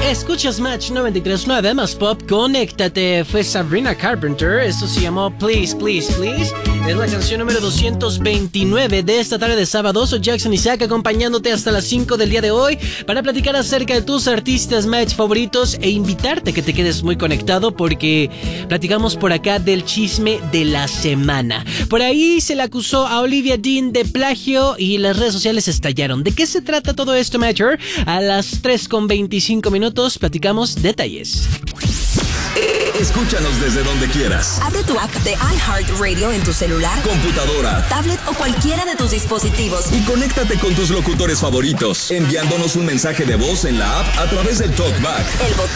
Escuchas Match 93.9 más pop, conéctate. Fue Sabrina Carpenter, esto se llamó Please, Please, Please. Es la canción número 229 de esta tarde de sábado. Soy Jackson Isaac, acompañándote hasta las 5 del día de hoy para platicar acerca de tus artistas Match favoritos e invitarte a que te quedes muy conectado porque platicamos por acá del chisme de la semana. Por ahí se le acusó a Olivia Dean de plagio y las redes sociales estallaron. ¿De qué se trata todo esto, Matcher? A las 3:25 minutos platicamos detalles. Escúchanos desde donde quieras. Abre tu app de iHeartRadio en tu celular, computadora, tablet o cualquiera de tus dispositivos. Y conéctate con tus locutores favoritos, enviándonos un mensaje de voz en la app a través del TalkBack. El botón